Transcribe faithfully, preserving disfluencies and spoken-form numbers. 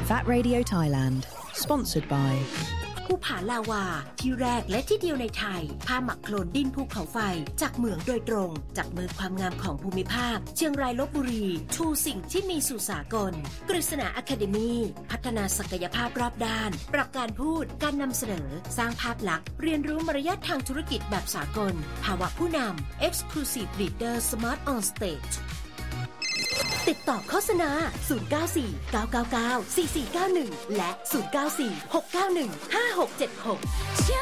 That Radio Thailand sponsored by ภูผาลาวาที่แรกและที่เดียวในไทยผ้าหมักโคลนดินภูเขาไฟจากเหมืองโดยตรงจากมือความงามของภูมิภาคเชียงรายลพบุรีชูสิ่งที่มีสู่สากลกฤษณาอะคาเดมีพัฒนาศักยภาพรอบด้านปรับการพูดการนำเสนอสร้างภาพลักษณ์เรียนรู้มารยาททางธุรกิจแบบสากลภาวะผู้นำ Exclusive Leader Smart on Stage ติดต่อโฆษณาศูนย์ เก้า สี่ เก้า เก้า เก้า สี่ สี่ เก้า หนึ่งและศูนย์ เก้า สี่ หก เก้า หนึ่ง ห้า หก เจ็ด หก